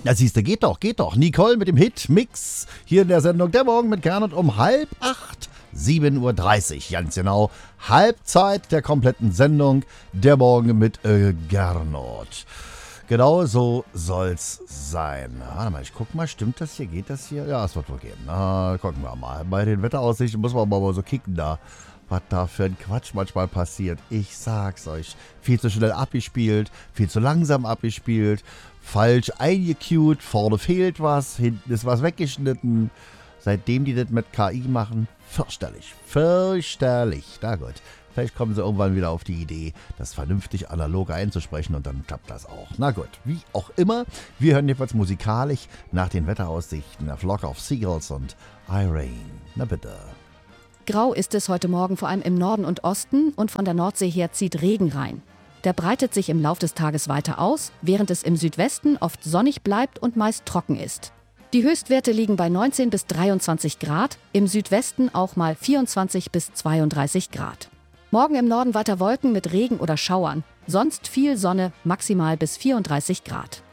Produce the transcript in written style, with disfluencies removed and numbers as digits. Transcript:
Ja, siehst du, geht doch. Nicole mit dem Hit-Mix hier in der Sendung Der Morgen mit Gernot um 7:30. 7:30 Uhr, ganz genau. Halbzeit der kompletten Sendung Der Morgen mit Gernot. Genau so soll's sein. Warte mal, ich guck mal, stimmt das hier? Geht das hier? Ja, es wird wohl gehen. Gucken wir mal. Bei den Wetteraussichten muss man mal so kicken da. Was da für ein Quatsch manchmal passiert. Ich sag's euch. Viel zu schnell abgespielt, viel zu langsam abgespielt, falsch eingecued, vorne fehlt was, hinten ist was weggeschnitten. Seitdem die das mit KI machen, fürchterlich. Na gut, vielleicht kommen sie irgendwann wieder auf die Idee, das vernünftig analog einzusprechen und dann klappt das auch. Na gut, wie auch immer, wir hören jedenfalls musikalisch nach den Wetteraussichten A Flock of Seagulls und Irene. Na bitte. Grau ist es heute Morgen vor allem im Norden und Osten und von der Nordsee her zieht Regen rein. Der breitet sich im Lauf des Tages weiter aus, während es im Südwesten oft sonnig bleibt und meist trocken ist. Die Höchstwerte liegen bei 19 bis 23 Grad, im Südwesten auch mal 24 bis 32 Grad. Morgen im Norden weiter Wolken mit Regen oder Schauern, sonst viel Sonne, maximal bis 34 Grad.